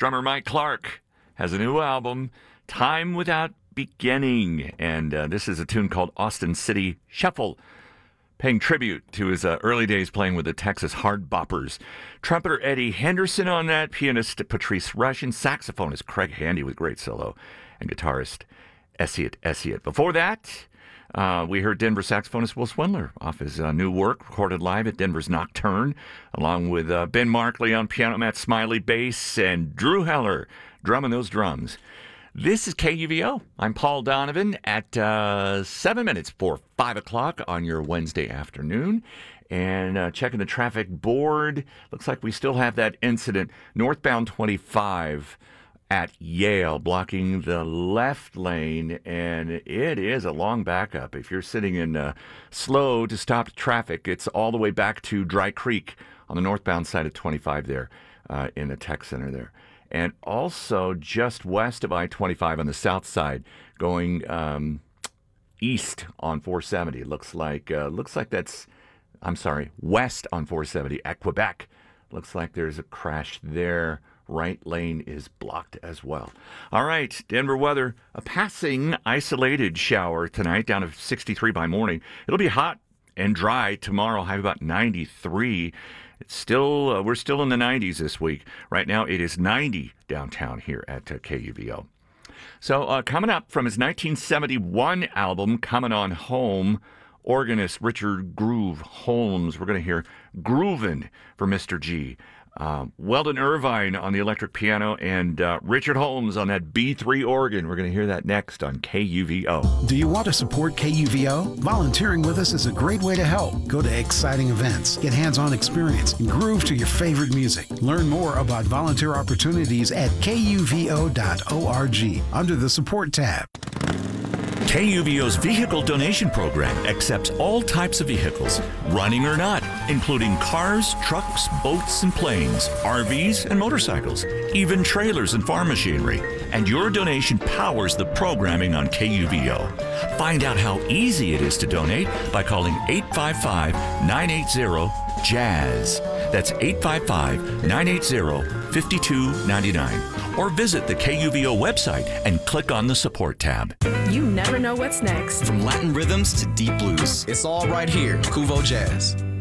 Drummer Mike Clark has a new album, Time Without Beginning. And this is a tune called Austin City Shuffle, paying tribute to his early days playing with the Texas Hard Boppers. Trumpeter Eddie Henderson on that, pianist Patrice Rush, and saxophonist Craig Handy with great solo, and guitarist Essiet. Before that, we heard Denver saxophonist Will Swindler off his new work, recorded live at Denver's Nocturne, along with Ben Markley on piano, Matt Smiley bass, and Drew Heller drumming those drums. This is KUVO. I'm Paul Donovan at 7 minutes before 5 o'clock on your Wednesday afternoon. And checking the traffic board, looks like we still have that incident, northbound 25 at Yale, blocking the left lane, and it is a long backup. If you're sitting in slow to stop traffic, it's all the way back to Dry Creek on the northbound side of 25 there in the tech center there. And also just west of I-25 on the south side, going east on 470. Looks like that's, west on 470 at Quebec. Looks like there's a crash there. Right lane is blocked as well. All right, Denver weather. A passing isolated shower tonight, down to 63 by morning. It'll be hot and dry tomorrow, high about 93. It's still, we're still in the 90s this week. Right now, it is 90 downtown here at KUVO. So coming up from his 1971 album, Coming On Home, organist Richard Groove Holmes. We're going to hear Groovin' for Mr. G. Weldon Irvine on the electric piano, and Richard Holmes on that B3 organ. We're going to hear that next on KUVO. Do you want to support KUVO? Volunteering with us is a great way to help. Go to exciting events, get hands-on experience, and groove to your favorite music. Learn more about volunteer opportunities at kuvo.org under the Support tab. KUVO's vehicle donation program accepts all types of vehicles, running or not, including cars, trucks, boats, and planes, RVs and motorcycles, even trailers and farm machinery. And your donation powers the programming on KUVO. Find out how easy it is to donate by calling 855-980-JAZZ. That's 855-980-5299. Or visit the KUVO website and click on the Support tab. You never know what's next. From Latin rhythms to deep blues, it's all right here, Kuvo Jazz.